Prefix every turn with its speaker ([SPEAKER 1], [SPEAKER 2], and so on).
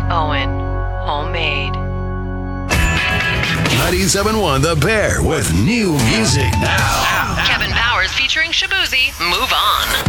[SPEAKER 1] Owen. Homemade.
[SPEAKER 2] 97.1 The Bear with new music now.
[SPEAKER 1] Kevin Powers featuring Shabuzi. Move on.